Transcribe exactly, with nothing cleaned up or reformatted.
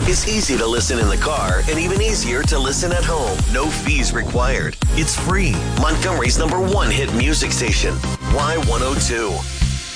It's easy to listen in the car and even easier to listen at home. No fees required. It's free. Montgomery's number one hit music station, Y one oh two.